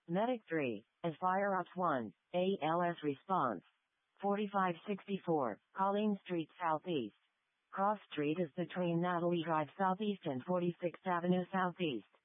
Medic 3, as Fire Ops 1, ALS response. 4564, Colleen Street Southeast. Cross Street is between Natalie Drive Southeast and 46th Avenue Southeast.